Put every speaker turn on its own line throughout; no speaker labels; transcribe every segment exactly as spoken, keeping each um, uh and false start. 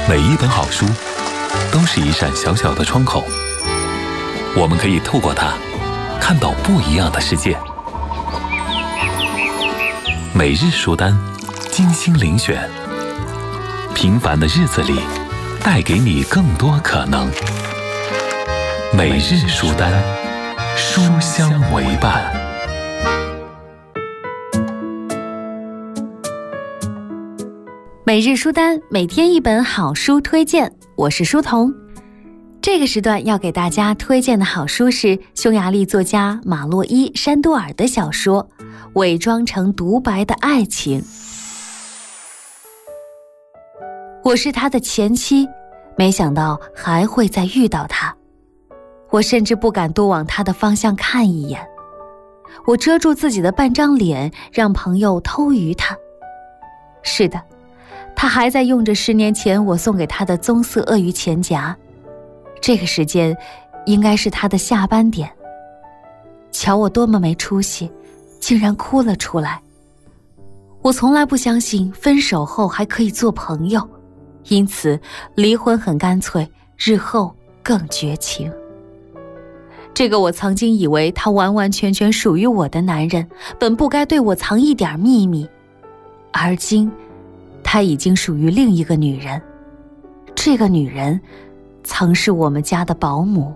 每一本好书都是一扇小小的窗口，我们可以透过它看到不一样的世界。每日书单，精心遴选，平凡的日子里带给你更多可能。每日书单，书香为伴。
每日书单，每天一本好书推荐，我是书童。这个时段要给大家推荐的好书是匈牙利作家马洛伊·山多尔的小说《伪装成独白的爱情》。我是他的前妻，没想到还会再遇到他。我甚至不敢多往他的方向看一眼。我遮住自己的半张脸，让朋友偷鱼他。是的，他还在用着十年前我送给他的棕色鳄鱼钱夹，这个时间应该是他的下班点。瞧我多么没出息，竟然哭了出来。我从来不相信分手后还可以做朋友，因此离婚很干脆，日后更绝情。这个我曾经以为他完完全全属于我的男人，本不该对我藏一点秘密，而今他已经属于另一个女人。这个女人曾是我们家的保姆。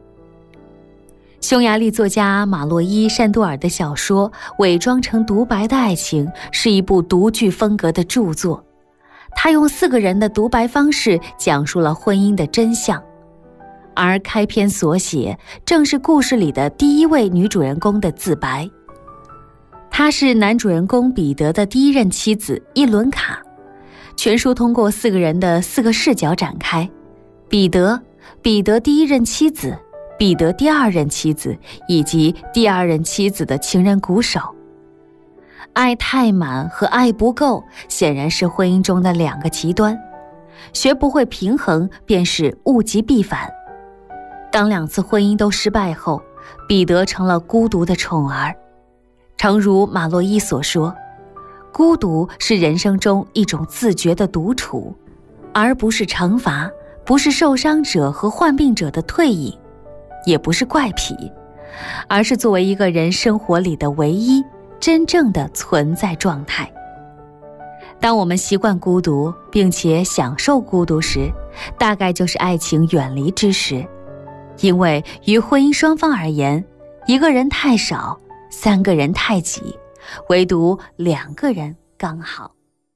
匈牙利作家马洛伊·山多尔的小说《伪装成独白的爱情》是一部独具风格的著作。他用四个人的独白方式讲述了婚姻的真相，而开篇所写正是故事里的第一位女主人公的自白。她是男主人公彼得的第一任妻子伊伦卡。全书通过四个人的四个视角展开：彼得、彼得第一任妻子、彼得第二任妻子以及第二任妻子的情人鼓手。爱太满和爱不够显然是婚姻中的两个极端，学不会平衡便是物极必反。当两次婚姻都失败后，彼得成了孤独的宠儿。诚如马洛伊所说，孤独是人生中一种自觉的独处，而不是惩罚，不是受伤者和患病者的退隐，也不是怪癖，而是作为一个人生活里的唯一真正的存在状态。当我们习惯孤独并且享受孤独时，大概就是爱情远离之时。因为于婚姻双方而言，一个人太少，三个人太挤，唯独两个人刚好。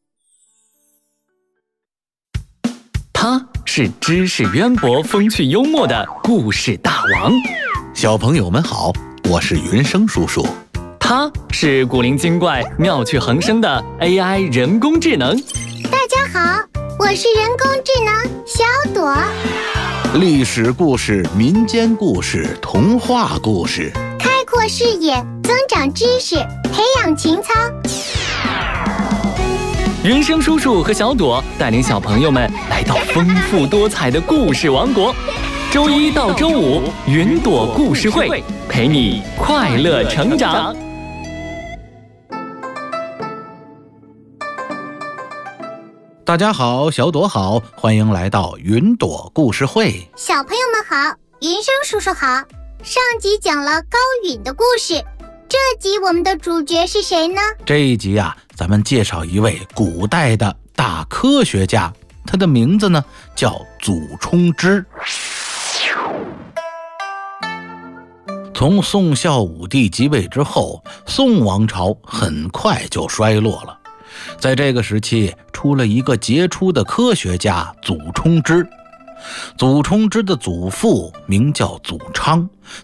他是知识渊博、风趣幽默的故事大王。
小朋友们好，我是云生叔叔。
他是古灵精怪、妙趣横生的 A I 人工智能。
大家好，我是人工智能小朵。
历史故事、民间故事、童话故事，
开阔视野，增长知识，培养情操。
云生叔叔和小朵带领小朋友们来到丰富多彩的故事王国。周一到周五，云朵故事会陪你快乐成长。
大家好，小朵好，欢迎来到云朵故事会。
小朋友们好，云生叔叔好。上集讲了高允的故事，这集我们的主角是谁呢？
这一集啊，咱们介绍一位古代的大科学家，他的名字呢叫祖冲之。从宋孝武帝即位之后，宋王朝很快就衰落了。在这个时期，出了一个杰出的科学家祖冲之。祖冲之的祖父名叫祖昌，